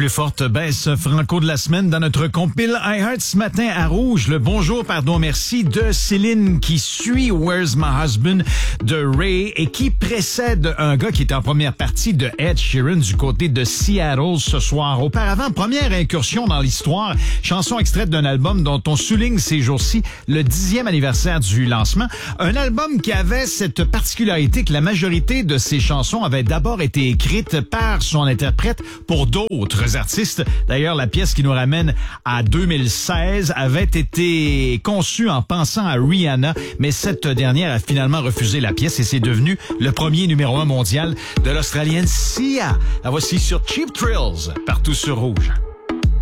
Plus forte baisse franco de la semaine dans notre compile iHeart ce matin à Rouge. Le bonjour, pardon, merci de Céline qui suit Where's My Husband de Ray et qui précède un gars qui est en première partie de Ed Sheeran du côté de Seattle ce soir. Auparavant, première incursion dans l'histoire, chanson extraite d'un album dont on souligne ces jours-ci le 10e anniversaire du lancement. Un album qui avait cette particularité que la majorité de ses chansons avaient d'abord été écrites par son interprète pour d'autres artistes. D'ailleurs, la pièce qui nous ramène à 2016 avait été conçue en pensant à Rihanna, mais cette dernière a finalement refusé la pièce et c'est devenu le premier numéro 1 mondial de l'Australienne Sia. La voici sur Cheap Thrills, partout sur Rouge.